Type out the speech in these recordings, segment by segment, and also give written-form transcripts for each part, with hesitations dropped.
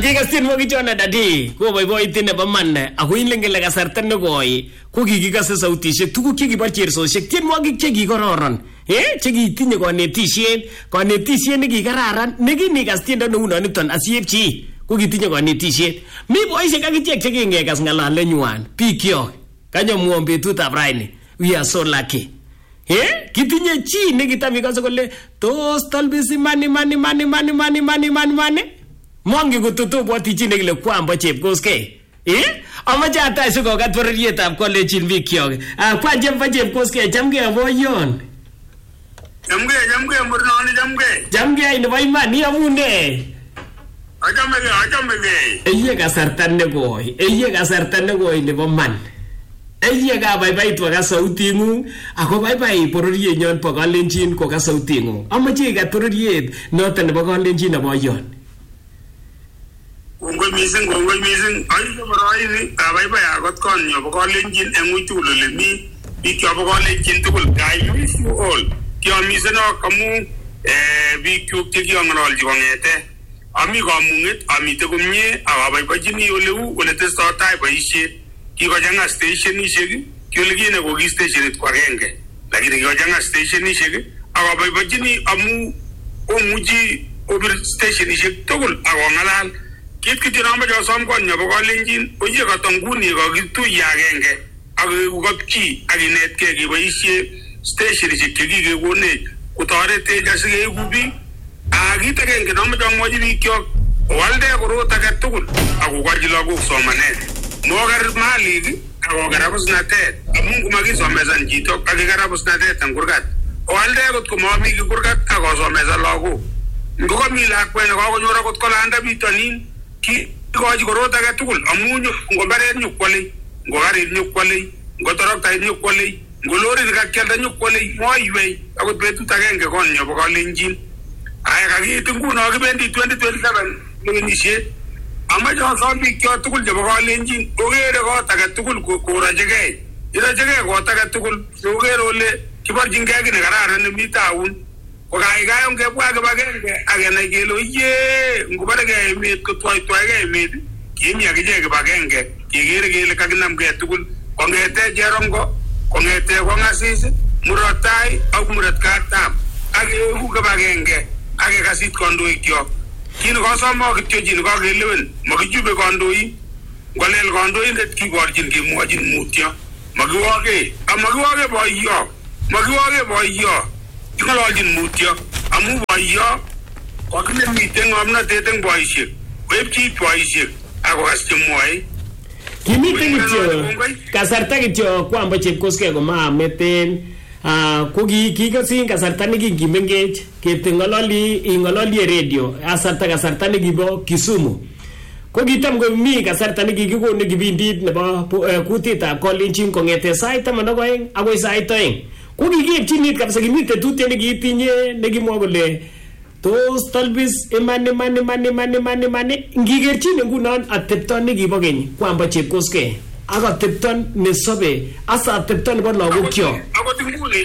Kikastin mo kichona dadi ko boiboiti nebo man ako ilengele kasarta nekoi ko kikikase sautishek tuguk chekiborchersosiek tienwogik chekikororon chekitinye konetisiet nekikararan nekinikas tiendo neuno niton asiepchi ko kitinye konetisiet mi boisiek akichek chekingekas ng'alalenywan bikyok kanyo muon betutab raini we are so lucky kitinye chi nekitam ikase kole tos tolbisi mani Mongi kututubwati chi nekile kwamba Chepkoskei. Amache atai sikokat bororietab kolechin bikyok. Kwanje mba Chepkoskei chamgei boyon. Chamgei murnoni chamgei. Chamgei nebo iman iamune. Achamegei. Eye kasarta nekoi nebo man. Eye kabaibaitu akas sauting'ung ako baibai bororienyon bo Kalenjin kokas sauting'ung. Amache ikat bororiet noton nebo Kalenjin nebo yon. Kongoi mising ayo boroini abaibai akot konyo bo Kalenjin eng uitul ole mi biik chebo Kalenjin tugul I wish you all kiamiseno kamu biik chuk chekiong'ololji kong'ete ami kamung'et amite komie abaibaichini ole testotai boisiet kikochang'a stationishek kiolekine ko ki stationit ko agenge lakini kikochang'a stationishek akabaibaichini amu omuchi obir stationishek tugul akong'alal kit kityo namache asom konyo bo Kalenjin oye katanguni kakituye agenge ak kokapchi akinetkei keboisie stationishek chekikekonech kotoretech asikeiku biik kit agenge namache amwochi bikyok owalde korot age tugul akokochi lagok somanet moker malik akoker abusnatet amu ngomakisomesan chito akiker abusnatet eng kurgat owalde akot komami kurgat akosomesan lagok ngokomi lakwet nekakonyor akot kolanda bitonin kikochi korot age tugul amu ngombaret nyokwale ngokarit nyokwale ngotoroktait nyokwale ngolorit kakialda nyokwale moiwei akot betut agenge konyo bo Kalenjin kakiit nguno kibendi 2027 kenyisiet amache asom biik cho tugul chebo Kalenjin okere kot age tugul korachegei irachegei kot age tugul okere ole kiborchingei kit nekararan nemi taun ko kaikai ongebwa kibagenge akenai kele oye ngobaregei emet kotwaitwaigei emet kimi akichek kibagenge kekere kele kakinamgei tugul kong'ete Cherongo kong'ete Kong'asis murot tai ak murot katam akeku kibagenge akekasit kandoikyok kini kosome kityo chi nekakelewen makichube kandoik ngolel kandoindet kiborchin kemwochin mutyo makiwoke boiyo king'ololchin mutyo amu boiyo kokinemite ng'omnotet eng boisiek koepchi boisiek akokas chemwoe kimiten kityo kasarta kityo kwamba Chepkoskei komameten ko kikasin kasarta nekingimengech ing'ololi radio kasarta nekibo Kisumu ko kitam komi kasarta nekikikonu kipindit nebo kutitab Kalenjin kong'ete sait 12 akoi sait 2 ko kikiepchinit kabisa kimi tetutiet nekiitinye nekimwa kole tos tolbis imani ngikerchin ngunon atepto nekibo keny kwamba Chepkoskei ak atepto nesobe asa atepto nebo lagokyok akot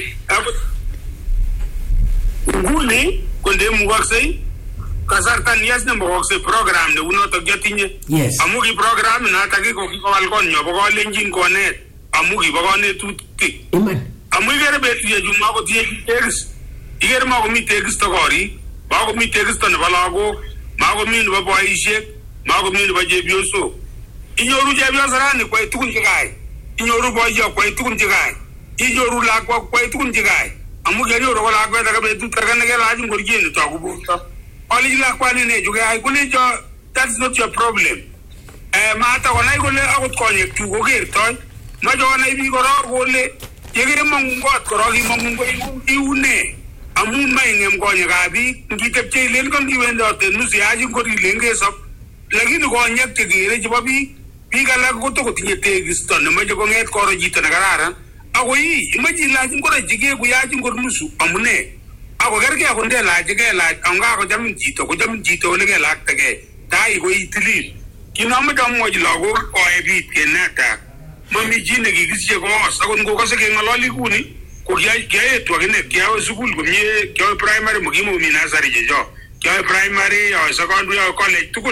nguni kondemukoksei kasarta niyas nemokoksei program neunotok kiatinye amu ki program notok kikowal konyo bo Kalenjin konet amu kibo kanetutik amu ikere betusiechu makotinye tekis ikere makomi tekisto korik makomi tekisto nebo lagok makomi nebo boisiek makomi nebo chepyosok inyoru chepyosorani kwai tugun chekai inyoru boiyok kwai tugun chekai inyoru lakwa kwai tugun chekai amu kenyoru ko lakwet ake betut ake nekelach ngoriet netoku borto olechi lakwani nechu keyai kolecho that's not your problem mata konai kole akot konyekchu kokertoi moche konai biik korok kole yekemong'u kot korok imong'u iune amu maing'em konyekab biik ngitepche ilen kangiwendote nusu yachin korilen kesop lakini konyek chekere chebo biik alak kotokotinye tekisto nemoche kong'et koro chito nekararan ako imache ilach ngoroik chekekuyachin kor nusu amune ako kergei ako ndelachigei lach angakochamin chito ole kelaktegei tai ko itilil kinomoche amwochi lagok koebit keneta mami chi nekikisiche koos akot ngokose keng'ololi kuni ko kiaetu akine kiawe sukul komie kiawe primary mokimomi nasari chechok kiawe primary yawe secondary yawe college tugul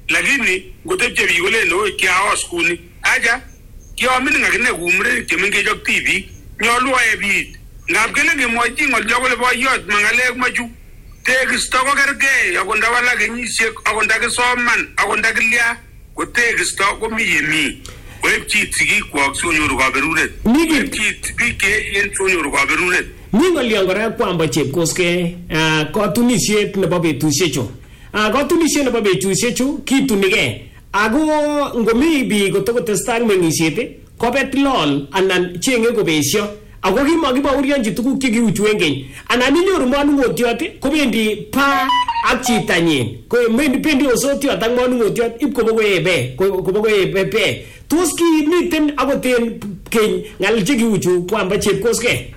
lakini ngotepche biik kolen oi kiaos kuni aja kiamin ngakine kumre chemengech ak tibik nyolu ae biik ngap kele ngemwochi ngolyo kole boyot mangalek machu tekisto ko kergei ako ndawala kenyisiek ako ndakisoman ako ndakilya ko tekisto komi yemi koib chit sigikwok sonyoru kaberuret koib chit biik cheechen sonyoru kaberuret. Mi ngolyon kora kwamba Chepkoskei katunisiet nebo betusiechu. Katunisiet nebo betusiechu kitunigei ako ngomi biik kotokotestai meng'isiet kobet lol anan cheng'e kobesio ako kimakibaurionji tuguk chekiuchu en keny anan inyoru manung'otiot kobendi pa ak chitanyin bendi osotiot ak manung'otiot kobokoebe tos kimiten akot en keny ng'al chekiuchu kwamba Chepkoskei.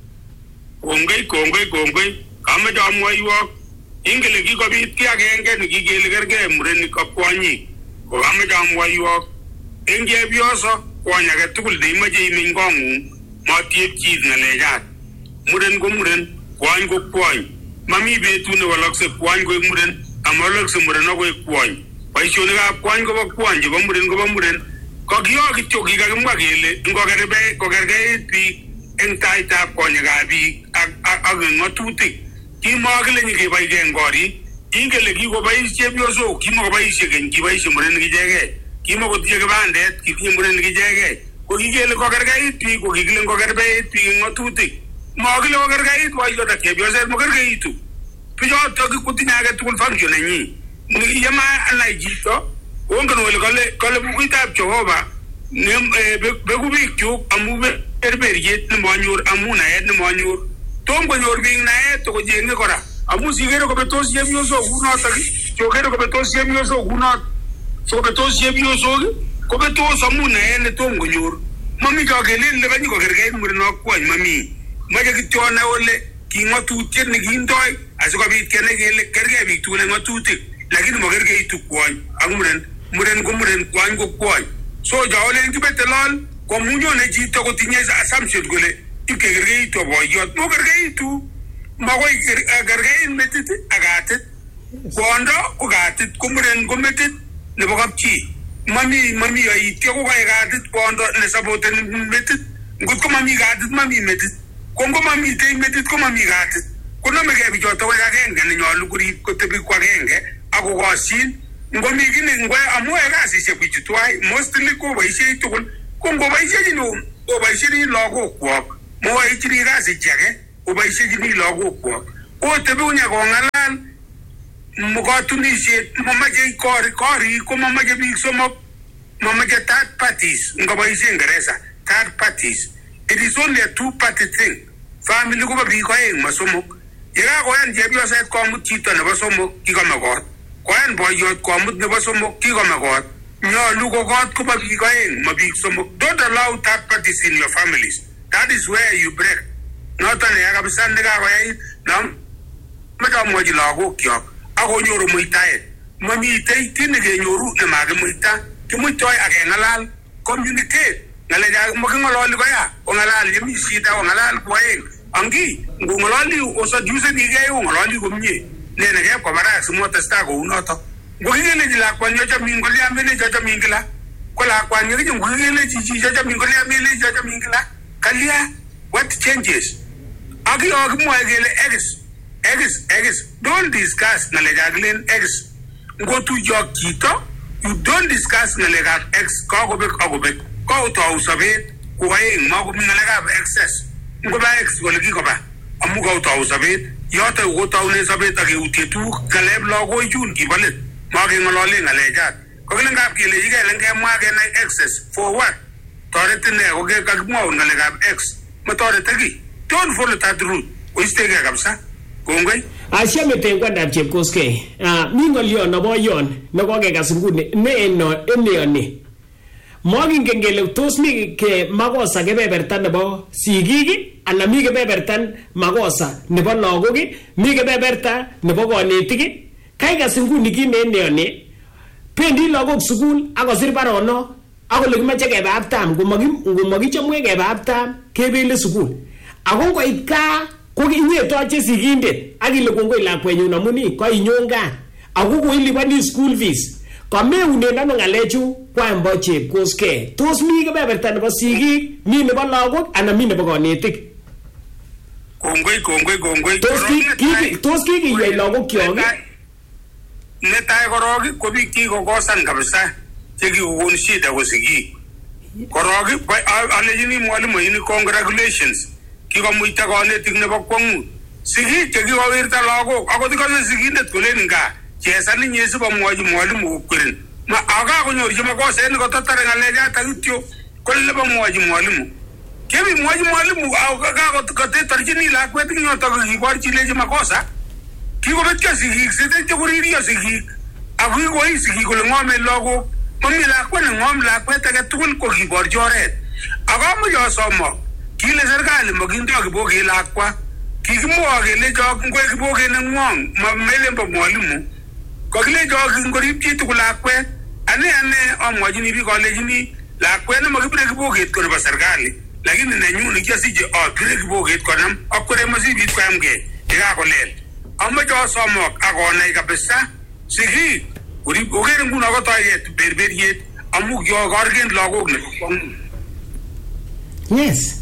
Kongoi kameche amwoiwok ingele kikobit ki agenge nekikele kergei murenik ak kwonyik ko kameche amwoiwok eng chepyoso kwony age tugul neimeche imeny kong'ung matiep chit ng'alechat. Muren ko muren, kwony ko kwony. Mami betut newoloksei kwony koek muren amawoloksei muren akoek kwony. Boisionikab kwony kobo kwony, chebo muren kobo muren. Kokio kityo kikakimwa kele ngokerkeit biik eng taitab konyekab biik ak ng'atutik. Kimakile nyikebaigei eng korik, ingele kikobois chepyosok, kimakoboisie keny, kiboisie murenik ichegei. Kimakotinye kibandet, kitinye murenik ichegei. Ko kikele kokerkeit biik, ko kikile ngokerkeit biik eng ng'atutik. Makile kokerkeit boiyot ak chepyoset, makerkeitu. Bichotok kotinye age tugul function nenyi. Yema anai chito, ongen ole kole bukuitab Jehova beku biikchuk amu berberiet nemanyor amu naet nemanyor. Tom konyor biik naet kocheng'e kora. Amu sikere kobetos chepyosok kunotok, chokere kobetos chepyosok kunotok. Sokobetos chepyosok kobetos amu naet netom konyor. Mami kakelen lekanyi kokerkeit muren ak kwony, mami. Mache kityo anai ole king'atutiet nekindoi asikobit kenai kele kergei biik tugul eng ng'atutik, lakini makerkeitu kwony ak muren. Muren ko muren, kwony ko kwony. So jaolen kibete lol komu nyone chito kotinye assumption kole ipkekerkeitu boiyot. Mokerkeitu, makoi kerkeit metit ak katit. Kwondo ko katit, ko muren ko metit nebo kapchi. Mami yaityo ko kai katit kwondo nesapoteni metit. Ngot ko mami katit, mami metit. Ko ngo mamitei metit ko mami katit. Konomegei bichoto koek agenge nenyolu korib kotebi ko agenge ako kosyin. Ngomi kine ngwe amu kasisiek bichu tuwai mostly koboisie tugul. Ko ngoboisiechin oboisieni lagokwok, moboisieni kasisiek age, oboisiechini lagokwok. Otebi unye kong'alal katunisiet, mamache korik ko mamache biik somok, mamache third parties. Ngoboisie Ingereza third parties, it is only a two-party thing. Family kobo biik oeng masomok. Yekakoyan chepyoset komut chito nebo somok, kikome kot. Koyan boiyot komut nebo somok, kikome kot. Nyolu ko kot kobo biik oeng, ma biik somok. Don't allow third parties in your families. That is where you break. Noton ya kabisa nekakoyait meche amwochi lagokyok akonyoru muitaet. Mamitei kit nekenyoru nemakimuita, kimuitoi akeng'alal, communicate. Ng'alechak making'ololi koya, ong'alal yemi shida, ong'alal kwaeng. Angi, ngong'ololi osadusenikei ong'ololi komye. Nene kep kobarak simotestai kou notok. Ngokikelechi lakwani yochamin kolya melechi yochamin kila. Ko lakwani yokiche ngokikelechi chi yochamin kolya melechi yochamin kila. Kalya, what changes? Aki yokimwoe kele X. Don't discuss ng'alechak len X. Ngotuyok chito, you don't discuss ng'alekab X. Kakobek. Kautau sobet koaeng makomi ng'alekab excess. Ngoba X kole kikoba amu kautau sobet, yoto kotaune sobet ak eutie tuguk kaleb lagoi chun kibolet. Makeng'olole ng'alechat. Kokile ngap kelechi kele ngemwa kenai excess for what? Toretin ne ko kakimwaun ng'alekab X. Matorete ki. Don't follow that route. Oistegei kabisa. Kongoi. Asiame kwandab Chepkoskei. Mi ng'olyon nebo yon nekokekas nguni eneyoni. Mokingen kele tos mi ke makosa kebeberta nebo sigik anan mi kebeberta makosa nebo lagok, mi kebeberta nebo konetik. Kaikas nguni kineneyoni pendi lagok sukul akosir baronok akole kimache kebe haptam, ngomakichomwe kebe haptam kebele sukul. Ako ngoit kaa ko kinyetoche sigindet akile kongoi lakwenyun amuni koinyon gaa ako koilipani school fees. kameunen ano ngalechu kwambo chepkoskei tos mi kebeberta nebo sigik mi nebo lagok anan mi nebo kanetik kongoi tos kikiyai lagok kyok netai korok ko biik kikokosan kabisa chekikokon shida ko sigik korok alechini mwalimuini congratulations kikomuita kanetik nebo kwang'ut sigik chekikowirta lagok akot ikose sigindet kolen nga chesan inye sibomwochi mwalimu kokwerin akakonyorchi makoset nekototore ng'alechatak kityo kole bomwochi mwalimu kebimwochi mwalimu kakotetorchini lakwet ing yotok kiborchi ilechi makosa kikobetyo sigik setetyo koririo sigik ako kikoi sigik kole ng'omen lagok mami lakwet neng'om lakwet age tugul ko kiborchi oret akamuch asomo kile serikali makindoi kiboket lakwa kikimwoe kelecho ngoi kiboket neng'wong mamelembo mwalimu kokilecho ngorib chitugul lakwet ane amwachini biik alechini lakwet nemakibire kiboket ko nebo serikali lakini nenyu nekiasiche abire kiboket konam akwere masibit koyamgei yekakolel amache asomok akonai kabisa sigik okere nguno kotoiket berberiet amu kiokorken lagok nebo kwang'ut yes